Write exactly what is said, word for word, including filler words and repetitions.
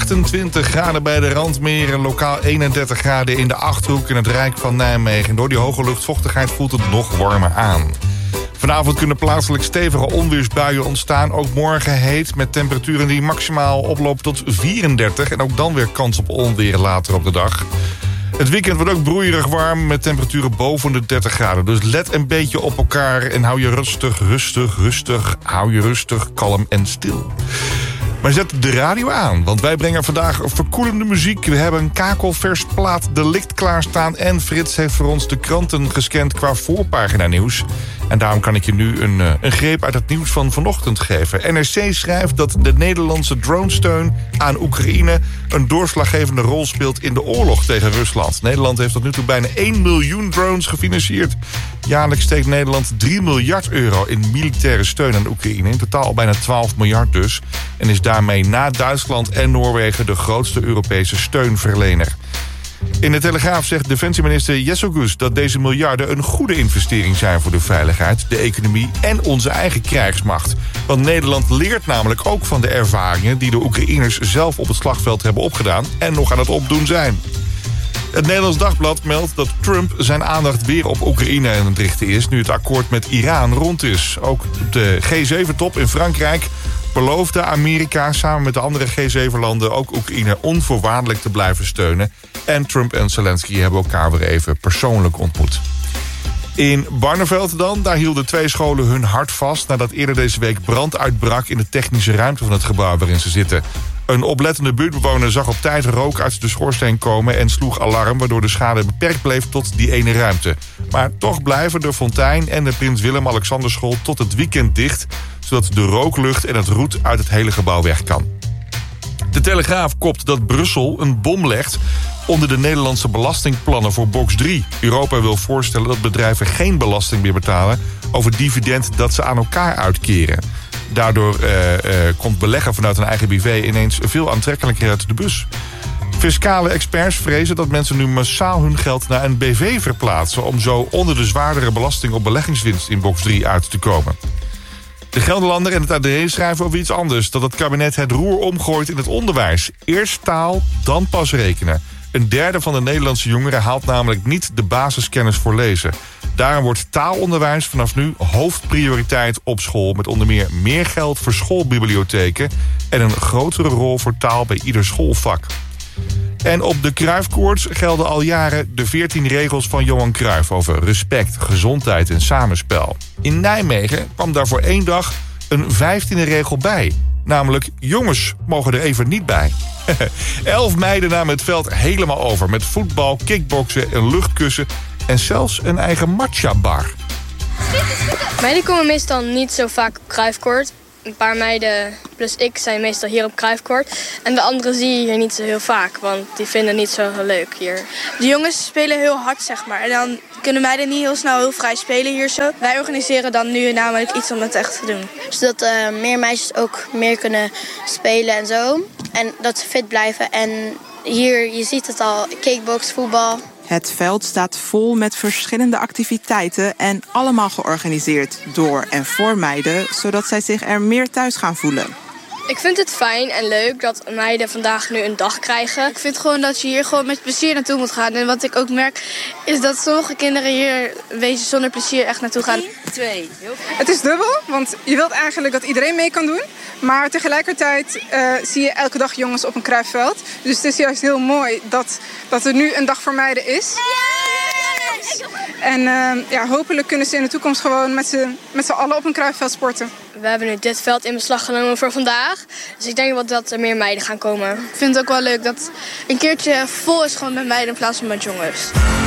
achtentwintig graden bij de Randmeer en lokaal eenendertig graden in de Achterhoek in het Rijk van Nijmegen. Door die hoge luchtvochtigheid voelt het nog warmer aan. Vanavond kunnen plaatselijk stevige onweersbuien ontstaan. Ook morgen heet met temperaturen die maximaal oplopen tot vierendertig. En ook dan weer kans op onweer later op de dag. Het weekend wordt ook broeierig warm met temperaturen boven de dertig graden. Dus let een beetje op elkaar en hou je rustig, rustig, rustig. Hou je rustig, kalm en stil. Maar zet de radio aan, want wij brengen vandaag verkoelende muziek. We hebben een kakelvers plaat delict klaarstaan. En Frits heeft voor ons de kranten gescand qua voorpagina nieuws. En daarom kan ik je nu een, een greep uit het nieuws van vanochtend geven. N R C schrijft dat de Nederlandse dronesteun aan Oekraïne een doorslaggevende rol speelt in de oorlog tegen Rusland. Nederland heeft tot nu toe bijna één miljoen drones gefinancierd. Jaarlijks steekt Nederland drie miljard euro in militaire steun aan Oekraïne. In totaal bijna twaalf miljard dus. En is daarmee na Duitsland en Noorwegen de grootste Europese steunverlener. In de Telegraaf zegt defensieminister Jesselgus dat deze miljarden een goede investering zijn voor de veiligheid, de economie en onze eigen krijgsmacht. Want Nederland leert namelijk ook van de ervaringen die de Oekraïners zelf op het slagveld hebben opgedaan en nog aan het opdoen zijn. Het Nederlands Dagblad meldt dat Trump zijn aandacht weer op Oekraïne aan het richten is, nu het akkoord met Iran rond is. Ook op de G zeven top in Frankrijk beloofde Amerika samen met de andere G zeven landen ook Oekraïne onvoorwaardelijk te blijven steunen. En Trump en Zelensky hebben elkaar weer even persoonlijk ontmoet. In Barneveld dan, daar hielden twee scholen hun hart vast nadat eerder deze week brand uitbrak in de technische ruimte van het gebouw waarin ze zitten. Een oplettende buurtbewoner zag op tijd rook uit de schoorsteen komen en sloeg alarm, waardoor de schade beperkt bleef tot die ene ruimte. Maar toch blijven de Fontein en de Prins Willem-Alexanderschool tot het weekend dicht, zodat de rooklucht en het roet uit het hele gebouw weg kan. De Telegraaf kopt dat Brussel een bom legt onder de Nederlandse belastingplannen voor box drie. Europa wil voorstellen dat bedrijven geen belasting meer betalen over dividend dat ze aan elkaar uitkeren. Daardoor uh, uh, komt beleggen vanuit een eigen B V ineens veel aantrekkelijker uit de bus. Fiscale experts vrezen dat mensen nu massaal hun geld naar een B V verplaatsen om zo onder de zwaardere belasting op beleggingswinst in box drie uit te komen. De Gelderlander en het A D schrijven over iets anders, dat het kabinet het roer omgooit in het onderwijs. Eerst taal, dan pas rekenen. Een derde van de Nederlandse jongeren haalt namelijk niet de basiskennis voor lezen. Daarom wordt taalonderwijs vanaf nu hoofdprioriteit op school, met onder meer meer geld voor schoolbibliotheken en een grotere rol voor taal bij ieder schoolvak. En op de Cruijffkoorts gelden al jaren de veertien regels van Johan Cruijff over respect, gezondheid en samenspel. In Nijmegen kwam daar voor één dag een vijftiende regel bij. Namelijk, jongens mogen er even niet bij. Elf meiden namen het veld helemaal over met voetbal, kickboksen, een luchtkussen en zelfs een eigen matcha-bar. Meiden komen meestal niet zo vaak op Cruijffkoord. Een paar meiden plus ik zijn meestal hier op Cruijffkoord. En de anderen zie je hier niet zo heel vaak, want die vinden het niet zo leuk hier. De jongens spelen heel hard, zeg maar. En dan kunnen meiden niet heel snel heel vrij spelen hier zo. Wij organiseren dan nu namelijk iets om het echt te doen. Zodat uh, meer meisjes ook meer kunnen spelen en zo. En dat ze fit blijven. En hier, je ziet het al, kickbox, voetbal. Het veld staat vol met verschillende activiteiten en allemaal georganiseerd door en voor meiden, zodat zij zich er meer thuis gaan voelen. Ik vind het fijn en leuk dat meiden vandaag nu een dag krijgen. Ik vind gewoon dat je hier gewoon met plezier naartoe moet gaan. En wat ik ook merk is dat sommige kinderen hier wezen zonder plezier echt naartoe gaan. Twee. Het is dubbel, want je wilt eigenlijk dat iedereen mee kan doen. Maar tegelijkertijd uh, zie je elke dag jongens op een Cruijffveld. Dus het is juist heel mooi dat, dat er nu een dag voor meiden is. En uh, ja, hopelijk kunnen ze in de toekomst gewoon met z'n, met z'n allen op een Cruijffveld sporten. We hebben nu dit veld in beslag genomen voor vandaag. Dus ik denk wel dat er meer meiden gaan komen. Ik vind het ook wel leuk dat een keertje vol is gewoon met meiden in plaats van met jongens.